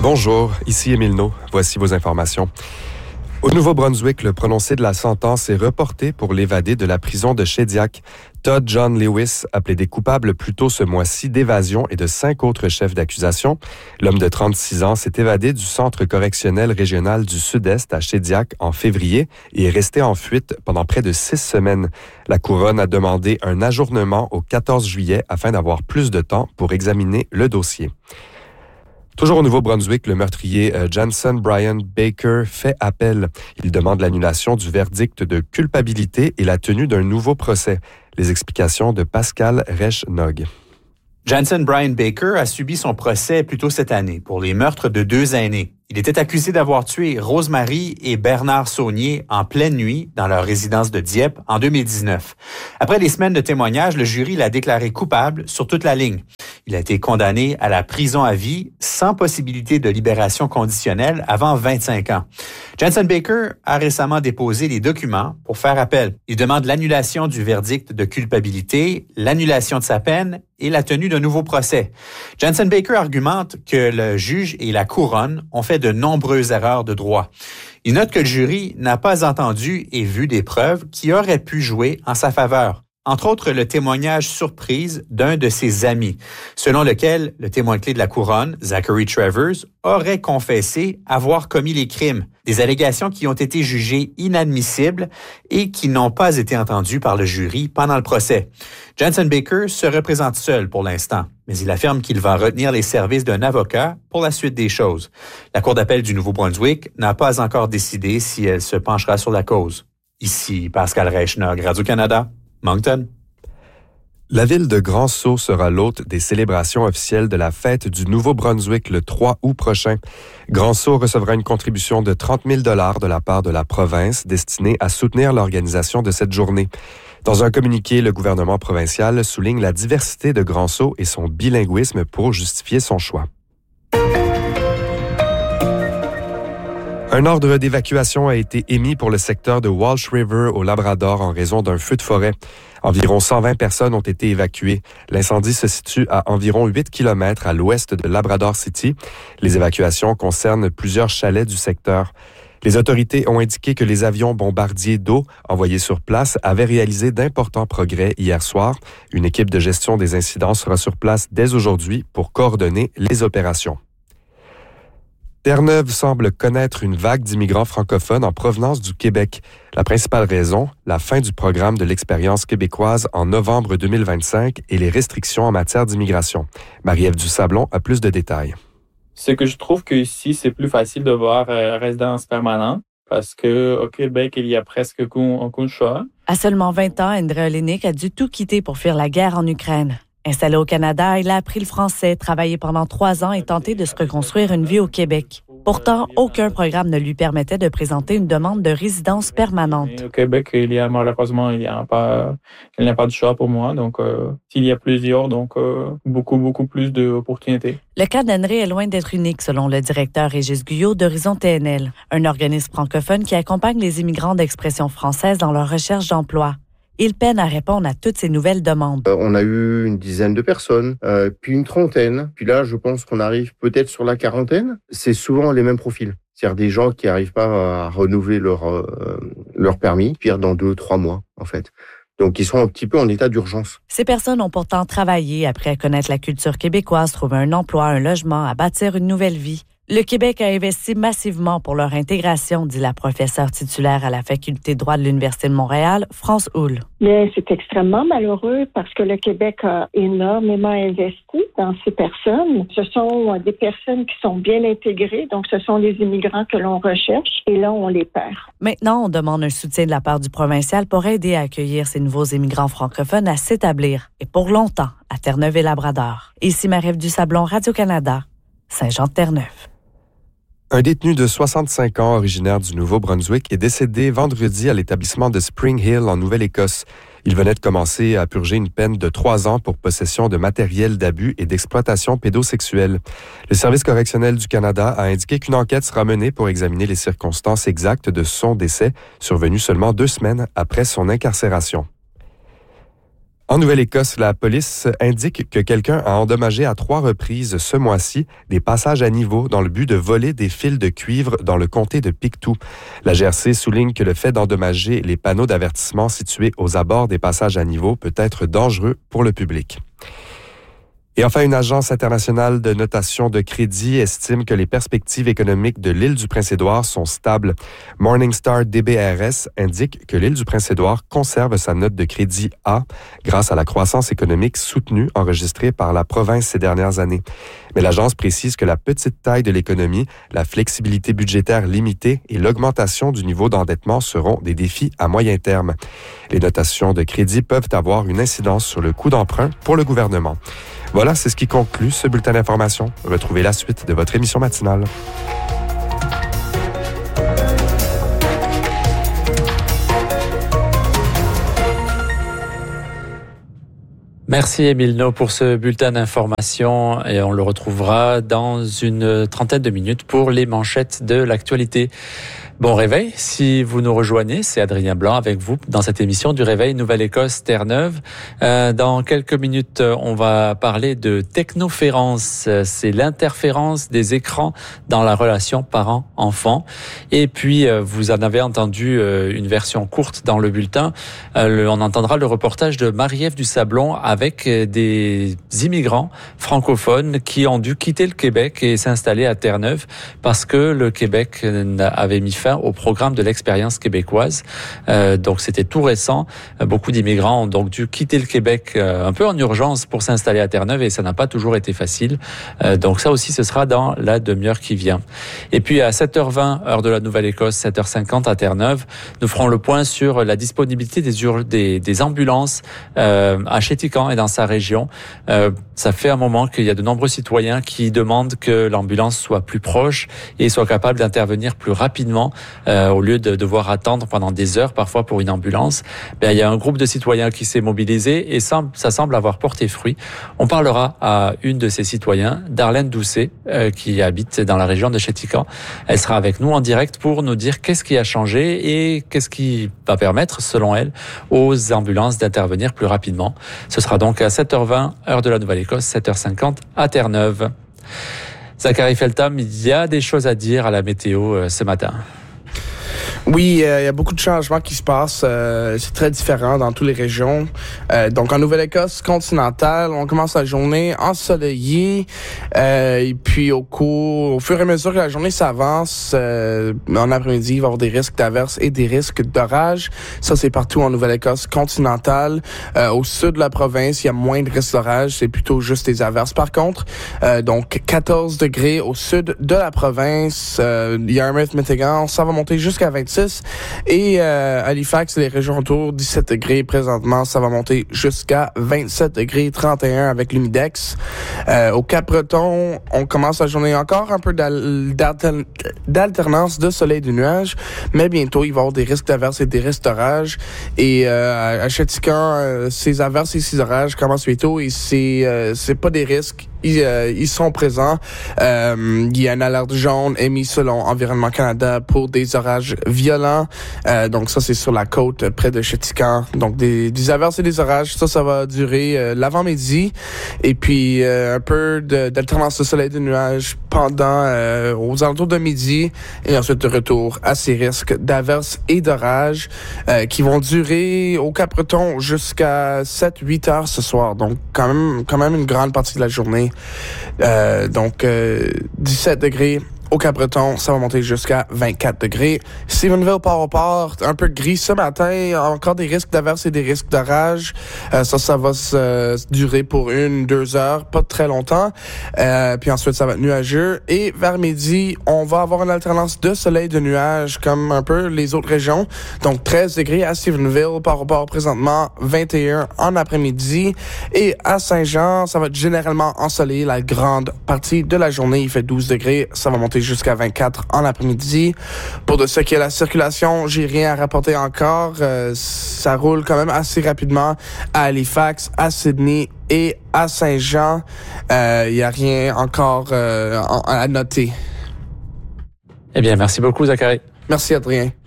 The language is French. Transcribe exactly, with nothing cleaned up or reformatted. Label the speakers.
Speaker 1: Bonjour, ici Émile No. Voici vos informations. Au Nouveau-Brunswick, le prononcé de la sentence est reporté pour l'évadé de la prison de Shediac. Todd John Lewis a plaidé coupable plus tôt ce mois-ci d'évasion et de cinq autres chefs d'accusation. L'homme de trente-six ans s'est évadé du centre correctionnel régional du Sud-Est à Shediac en février et est resté en fuite pendant près de six semaines. La Couronne a demandé un ajournement au quatorze juillet afin d'avoir plus de temps pour examiner le dossier. Toujours au Nouveau-Brunswick, le meurtrier euh, Jansen Brian Baker fait appel. Il demande l'annulation du verdict de culpabilité et la tenue d'un nouveau procès. Les explications de Pascal Reich-Nog.
Speaker 2: Jansen Brian Baker a subi son procès plus tôt cette année pour les meurtres de deux aînés. Il était accusé d'avoir tué Rosemary et Bernard Saunier en pleine nuit dans leur résidence de Dieppe en deux mille dix-neuf. Après des semaines de témoignages, le jury l'a déclaré coupable sur toute la ligne. Il a été condamné à la prison à vie sans possibilité de libération conditionnelle avant vingt-cinq ans. Jansen Baker a récemment déposé les documents pour faire appel. Il demande l'annulation du verdict de culpabilité, l'annulation de sa peine et la tenue d'un nouveau procès. Jansen Baker argumente que le juge et la couronne ont fait de nombreuses erreurs de droit. Il note que le jury n'a pas entendu et vu des preuves qui auraient pu jouer en sa faveur. Entre autres, le témoignage surprise d'un de ses amis, selon lequel le témoin clé de la couronne, Zachary Travers, aurait confessé avoir commis les crimes. Des allégations qui ont été jugées inadmissibles et qui n'ont pas été entendues par le jury pendant le procès. Jansen Baker se représente seul pour l'instant, mais il affirme qu'il va retenir les services d'un avocat pour la suite des choses. La Cour d'appel du Nouveau-Brunswick n'a pas encore décidé si elle se penchera sur la cause. Ici Pascal Reich-Nog, Radio-Canada. Moncton.
Speaker 1: La ville de Grand-Sault sera l'hôte des célébrations officielles de la fête du Nouveau-Brunswick le trois août prochain. Grand-Sault recevra une contribution de trente mille dollars de la part de la province destinée à soutenir l'organisation de cette journée. Dans un communiqué, le gouvernement provincial souligne la diversité de Grand-Sault et son bilinguisme pour justifier son choix. Un ordre d'évacuation a été émis pour le secteur de Walsh River au Labrador en raison d'un feu de forêt. Environ cent vingt personnes ont été évacuées. L'incendie se situe à environ huit kilomètres à l'ouest de Labrador City. Les évacuations concernent plusieurs chalets du secteur. Les autorités ont indiqué que les avions bombardiers d'eau envoyés sur place avaient réalisé d'importants progrès hier soir. Une équipe de gestion des incidents sera sur place dès aujourd'hui pour coordonner les opérations. Terre-Neuve semble connaître une vague d'immigrants francophones en provenance du Québec. La principale raison, la fin du programme de l'expérience québécoise en novembre deux mille vingt-cinq et les restrictions en matière d'immigration. Marie-Ève Dusablon a plus de détails.
Speaker 3: C'est que je trouve qu'ici, c'est plus facile de voir euh, résidence permanente parce qu'au Québec, il y a presque aucun choix.
Speaker 4: À seulement vingt ans, André Olenek a dû tout quitter pour fuir la guerre en Ukraine. Installé au Canada, il a appris le français, travaillé pendant trois ans et tenté de se reconstruire une vie au Québec. Pourtant, aucun programme ne lui permettait de présenter une demande de résidence permanente.
Speaker 3: Et au Québec, il y a malheureusement, il n'y a pas, il n'y a pas de choix pour moi. Donc, euh, s'il y a plusieurs, donc euh, beaucoup, beaucoup plus d'opportunités.
Speaker 4: Le cas d'André est loin d'être unique, selon le directeur Régis Guyot d'Horizon T N L, un organisme francophone qui accompagne les immigrants d'expression française dans leur recherche d'emploi. Il peine à répondre à toutes ces nouvelles demandes.
Speaker 5: Euh, on a eu une dizaine de personnes, euh, puis une trentaine. Puis là, je pense qu'on arrive peut-être sur la quarantaine. C'est souvent les mêmes profils. C'est-à-dire des gens qui n'arrivent pas à renouveler leur, euh, leur permis, pire dans deux, trois mois, en fait. Donc, ils sont un petit peu en état d'urgence.
Speaker 4: Ces personnes ont pourtant travaillé après connaître la culture québécoise, trouver un emploi, un logement, à bâtir une nouvelle vie. Le Québec a investi massivement pour leur intégration, dit la professeure titulaire à la Faculté de droit de l'Université de Montréal, France Houle.
Speaker 6: Mais c'est extrêmement malheureux parce que le Québec a énormément investi dans ces personnes. Ce sont des personnes qui sont bien intégrées, donc ce sont les immigrants que l'on recherche et là, on les perd.
Speaker 4: Maintenant, on demande un soutien de la part du provincial pour aider à accueillir ces nouveaux immigrants francophones à s'établir, et pour longtemps, à Terre-Neuve et Labrador. Ici Marie-Ève Dusablon, Radio-Canada, Saint-Jean-de-Terre-Neuve.
Speaker 1: Un détenu de soixante-cinq ans, originaire du Nouveau-Brunswick, est décédé vendredi à l'établissement de Spring Hill en Nouvelle-Écosse. Il venait de commencer à purger une peine de trois ans pour possession de matériel d'abus et d'exploitation pédosexuelle. Le Service correctionnel du Canada a indiqué qu'une enquête sera menée pour examiner les circonstances exactes de son décès, survenu seulement deux semaines après son incarcération. En Nouvelle-Écosse, la police indique que quelqu'un a endommagé à trois reprises ce mois-ci des passages à niveau dans le but de voler des fils de cuivre dans le comté de Pictou. La G R C souligne que le fait d'endommager les panneaux d'avertissement situés aux abords des passages à niveau peut être dangereux pour le public. Et enfin, une agence internationale de notation de crédit estime que les perspectives économiques de l'île du Prince-Édouard sont stables. Morningstar D B R S indique que l'île du Prince-Édouard conserve sa note de crédit A grâce à la croissance économique soutenue enregistrée par la province ces dernières années. Mais l'agence précise que la petite taille de l'économie, la flexibilité budgétaire limitée et l'augmentation du niveau d'endettement seront des défis à moyen terme. Les notations de crédit peuvent avoir une incidence sur le coût d'emprunt pour le gouvernement. Voilà, c'est ce qui conclut ce bulletin d'information. Retrouvez la suite de votre émission matinale.
Speaker 7: Merci Émile No pour ce bulletin d'information et on le retrouvera dans une trentaine de minutes pour les manchettes de l'actualité. Bon réveil, si vous nous rejoignez, c'est Adrien Blanc avec vous dans cette émission du Réveil Nouvelle-Écosse Terre-Neuve. Euh, dans quelques minutes, on va parler de technoférence, c'est l'interférence des écrans dans la relation parent-enfant. Et puis, euh, vous en avez entendu euh, une version courte dans le bulletin. Euh, le, on entendra le reportage de Marie-Ève du Sablon avec des immigrants francophones qui ont dû quitter le Québec et s'installer à Terre-Neuve parce que le Québec avait mis fin au programme de l'expérience québécoise. Euh, donc c'était tout récent. Beaucoup d'immigrants ont donc dû quitter le Québec euh, un peu en urgence pour s'installer à Terre-Neuve et ça n'a pas toujours été facile. Euh, donc ça aussi, ce sera dans la demi-heure qui vient. Et puis à sept heures vingt, heure de la Nouvelle-Écosse, sept heures cinquante à Terre-Neuve, nous ferons le point sur la disponibilité des, ur- des, des ambulances euh, à Chéticamp et dans sa région. Euh, ça fait un moment qu'il y a de nombreux citoyens qui demandent que l'ambulance soit plus proche et soit capable d'intervenir plus rapidement Euh, au lieu de devoir attendre pendant des heures parfois pour une ambulance. Ben, il y a un groupe de citoyens qui s'est mobilisé et ça, ça semble avoir porté fruit. On parlera à une de ces citoyens, Darlène Doucet, euh, qui habite dans la région de Chéticamp. Elle sera avec nous en direct pour nous dire qu'est-ce qui a changé et qu'est-ce qui va permettre, selon elle, aux ambulances d'intervenir plus rapidement. Ce sera donc à sept heures vingt, heure de la Nouvelle-Écosse, sept heures cinquante à Terre-Neuve. Zachary Feltham, il y a des choses à dire à la météo euh, ce matin.
Speaker 8: Oui, il euh, y a beaucoup de changements qui se passent. Euh, c'est très différent dans toutes les régions. Euh, donc, en Nouvelle-Écosse continentale, on commence la journée ensoleillée. Euh, et puis, au cours, au fur et à mesure que la journée s'avance, euh, en après-midi, il va y avoir des risques d'averses et des risques d'orage. Ça, c'est partout en Nouvelle-Écosse continentale. Euh, au sud de la province, il y a moins de risques d'orage. C'est plutôt juste des averses. Par contre, euh, donc, quatorze degrés au sud de la province. Euh, Yarmouth, Métégan, ça va monter jusqu'à vingt-six. Et euh, Halifax et les régions autour, dix-sept degrés présentement, ça va monter jusqu'à vingt-sept degrés, trente et un avec l'humidex. Euh, au Cap-Breton, on commence la journée encore un peu d'al- d'alter- d'alternance de soleil et de nuages, mais bientôt, il va y avoir des risques d'averses et des risques d'orage. Et euh, à Chéticamp, euh, ces averses et ces orages commencent bientôt et c'est, euh, c'est pas des risques. Ils, euh, ils sont présents. Euh, il y a une alerte jaune émise selon Environnement Canada pour des orages violents. Euh, donc ça, c'est sur la côte près de Chéticamp. Donc des, des averses et des orages, ça, ça va durer euh, l'avant-midi. Et puis euh, un peu de, d'alternance de soleil et de nuages pendant euh, aux alentours de midi. Et ensuite de retour à ces risques d'averses et d'orages euh, qui vont durer au Cap-Breton jusqu'à sept huit heures ce soir. Donc quand même, quand même une grande partie de la journée. Euh, donc, euh, dix-sept degrés au Cap-Breton, ça va monter jusqu'à vingt-quatre degrés. Stephenville, Port-au-Port, un peu gris ce matin. Encore des risques d'averses et des risques d'orage. Euh, ça, ça va se euh, durer pour une, deux heures, pas très longtemps. Euh, puis ensuite, ça va être nuageux. Et vers midi, on va avoir une alternance de soleil et de nuages, comme un peu les autres régions. Donc, treize degrés à Stephenville, Port-au-Port présentement, vingt et un en après-midi. Et à Saint-Jean, ça va être généralement ensoleillé la grande partie de la journée. Il fait douze degrés. Ça va monter jusqu'à vingt-quatre en après-midi. Pour de ce qui est la circulation, j'ai rien à rapporter encore. Euh, ça roule quand même assez rapidement à Halifax, à Sydney et à Saint-Jean. Il euh, n'y a rien encore euh, à noter.
Speaker 7: Eh bien, merci beaucoup, Zachary.
Speaker 8: Merci, Adrien.